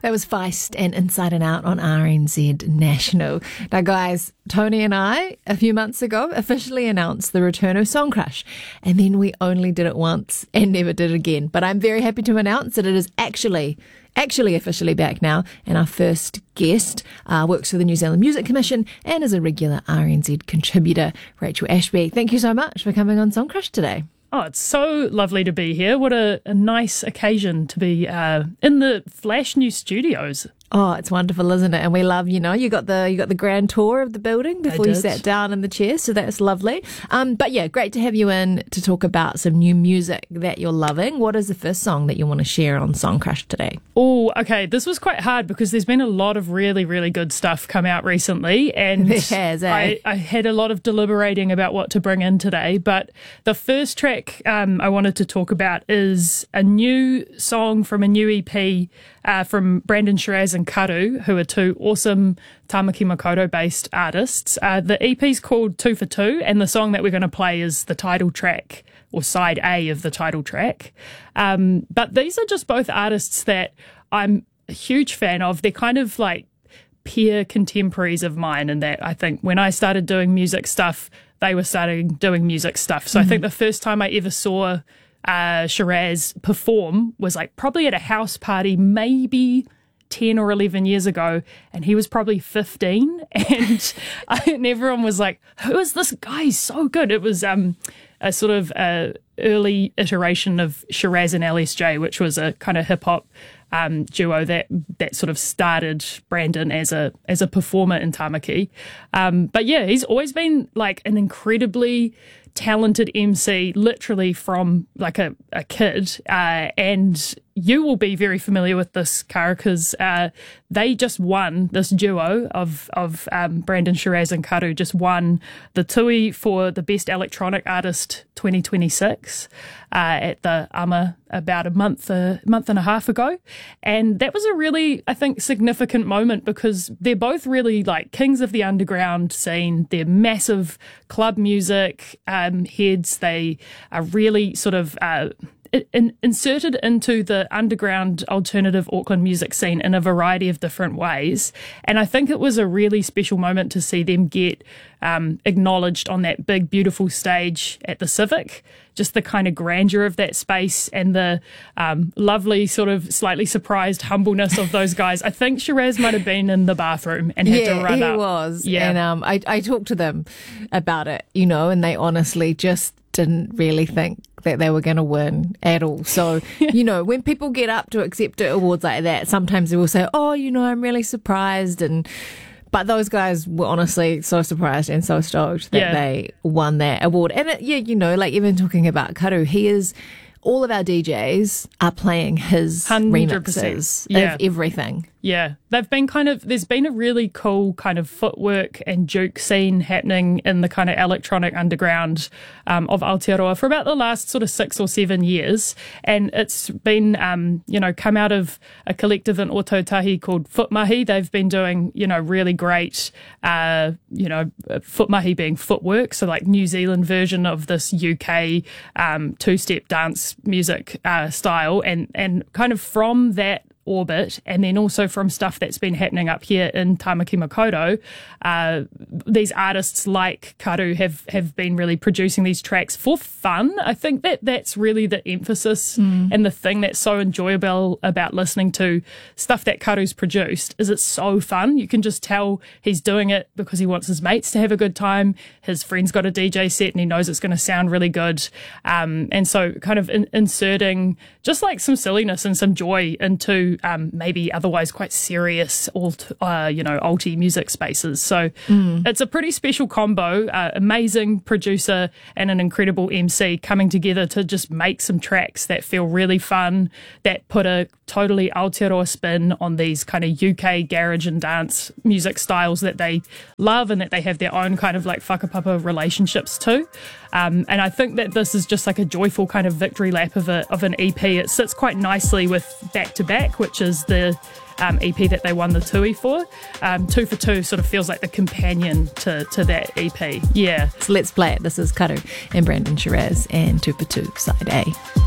That was Feist and Inside and Out on RNZ National. Now, guys, Tony and I, a few months ago, officially announced the return of Song Crush. And then we only did it once and never did it again. But I'm very happy to announce that it is actually officially back now. And our first guest works for the New Zealand Music Commission and is a regular RNZ contributor, Rachel Ashby. Thank you so much for coming on Song Crush today. Oh, it's so lovely to be here. What a nice occasion to be in the Flash New Studios. Oh, it's wonderful, isn't it? And we love, you got the grand tour of the building before you sat down in the chair, so that's lovely. But yeah, great to have you in to talk about some new music that you're loving. What is the first song that you want to share on Song Crush today? Oh, okay. This was quite hard because there's been a lot of really, really good stuff come out recently, and there has, I had a lot of deliberating about what to bring in today. But the first track I wanted to talk about is a new song from a new EP from Brandon Shiraz and Karu, who are two awesome Tamaki Makaurau-based artists. The EP's called 2 for 2, and the song that we're going to play is the title track, or side A of the title track. But these are just both artists that I'm a huge fan of. They're kind of like peer contemporaries of mine, in that I think when I started doing music stuff, they were starting doing music stuff. So I think the first time I ever saw Shiraz perform was like probably at a house party, maybe 10 or 11 years ago, and he was probably 15, and everyone was like, who is this guy? He's so good. It was a sort of early iteration of Shiraz and LSJ, which was a kind of hip-hop duo that sort of started Brandon as a performer in Tamaki. But yeah, he's always been like an incredibly talented MC, literally from like a kid, and you will be very familiar with this, Cara, because they just won, this duo of Brandon Shiraz and Karu just won the Tui for the Best Electronic Artist 2026 at the AMA about a month and a half ago. And that was a really, I think, significant moment because they're both really like kings of the underground scene. They're massive club music heads. They are really sort of inserted into the underground alternative Auckland music scene in a variety of different ways. And I think it was a really special moment to see them get acknowledged on that big, beautiful stage at the Civic. Just the kind of grandeur of that space and the lovely sort of slightly surprised humbleness of those guys. I think Shiraz might have been in the bathroom and had to run up. Yeah, he was. Yeah. And I talked to them about it, and they honestly just didn't really think that they were going to win at all. So, when people get up to accept awards like that, sometimes they will say, oh, I'm really surprised. But those guys were honestly so surprised and so stoked that they won that award. And like even talking about Karu, all of our DJs are playing his 100%. remixes of everything. Yeah, there's been a really cool kind of footwork and juke scene happening in the kind of electronic underground of Aotearoa for about the last sort of 6 or 7 years. And it's been, come out of a collective in Otautahi called Footmahi. They've been doing, really great, Footmahi being footwork. So like New Zealand version of this UK two-step dance music style. And kind of from that orbit, and then also from stuff that's been happening up here in Tamaki Makaurau, these artists like Karu have been really producing these tracks for fun. I think that's really the emphasis and the thing that's so enjoyable about listening to stuff that Karu's produced is it's so fun. You can just tell he's doing it because he wants his mates to have a good time. His friend's got a DJ set and he knows it's going to sound really good. And so kind of inserting just like some silliness and some joy into maybe otherwise quite serious alti music spaces. So it's a pretty special combo, amazing producer and an incredible MC coming together to just make some tracks that feel really fun, that put a totally Aotearoa spin on these kind of UK garage and dance music styles that they love and that they have their own kind of like whakapapa relationships to. And I think that this is just like a joyful kind of victory lap of an EP. It sits quite nicely with Back to Back, which is the EP that they won the Tui for. 2 for 2 sort of feels like the companion to that EP. Yeah. So let's play it. This is Karu and Brandon Shiraz and 2 for 2 side A.